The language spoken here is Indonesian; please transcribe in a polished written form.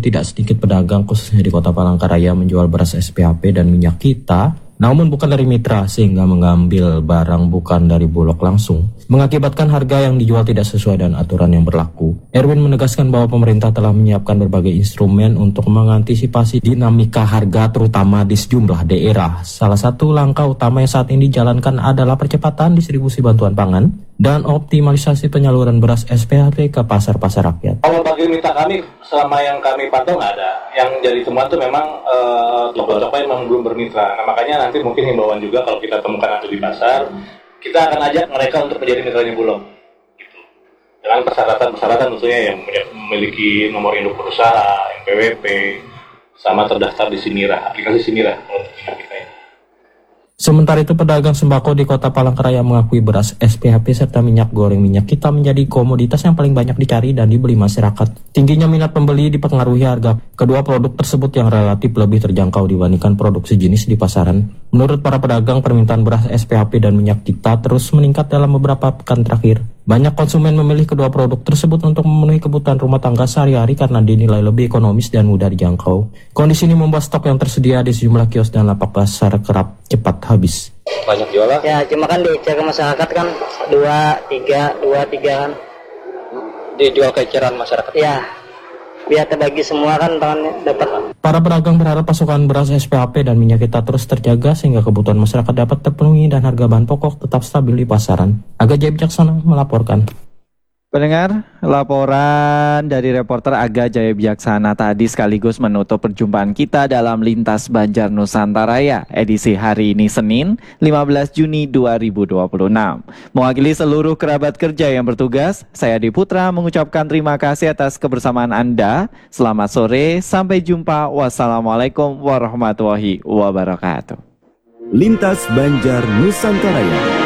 tidak sedikit pedagang khususnya di Kota Palangkaraya menjual beras SPHP dan minyak kita, namun bukan dari mitra sehingga mengambil barang bukan dari Bulog langsung, mengakibatkan harga yang dijual tidak sesuai dengan aturan yang berlaku. Erwin menegaskan bahwa pemerintah telah menyiapkan berbagai instrumen untuk mengantisipasi dinamika harga terutama di sejumlah daerah. Salah satu langkah utama yang saat ini dijalankan adalah percepatan distribusi bantuan pangan dan optimalisasi penyaluran beras SPHP ke pasar-pasar rakyat. Kalau bagi mitra kami, selama yang kami pantau nggak ada. Yang jadi temuan itu memang toko-toko yang memang belum bermitra. Nah, makanya nanti mungkin himbauan juga kalau kita temukan nanti di pasar, kita akan ajak mereka untuk menjadi mitranya Bulog. Gitu. Dengan persyaratan tentunya yang memiliki nomor induk berusaha, NPWP, sama terdaftar di Sinira, aplikasi Sinira untuk kita ini. Sementara itu, pedagang sembako di Kota Palangkaraya mengakui beras SPHP serta minyak goreng minyak kita menjadi komoditas yang paling banyak dicari dan dibeli masyarakat. Tingginya minat pembeli dipengaruhi harga kedua produk tersebut yang relatif lebih terjangkau dibandingkan produk sejenis di pasaran. Menurut para pedagang, permintaan beras SPHP dan minyak kita terus meningkat dalam beberapa pekan terakhir. Banyak konsumen memilih kedua produk tersebut untuk memenuhi kebutuhan rumah tangga sehari-hari karena dinilai lebih ekonomis dan mudah dijangkau. Kondisi ini membuat stok yang tersedia di sejumlah kios dan lapak pasar kerap cepat habis. Banyak jualan? Ya, cuma kan dicek ke masyarakat kan 2-3 kan. Dijual ke eceran masyarakat? Ya, biar terbagi semua kan dapat. Para pedagang berharap pasokan beras SPHP dan minyak kita terus terjaga sehingga kebutuhan masyarakat dapat terpenuhi dan harga bahan pokok tetap stabil di pasaran. Aga Jaya Bijaksana melaporkan. Pendengar, laporan dari reporter Aga Jaya Bijaksana tadi sekaligus menutup perjumpaan kita dalam Lintas Banjar Nusantaraya edisi hari ini Senin 15 Juni 2026. Mewakili seluruh kerabat kerja yang bertugas, saya Adi Putra mengucapkan terima kasih atas kebersamaan Anda. Selamat sore, sampai jumpa. Wassalamualaikum warahmatullahi wabarakatuh. Lintas Banjar Nusantaraya.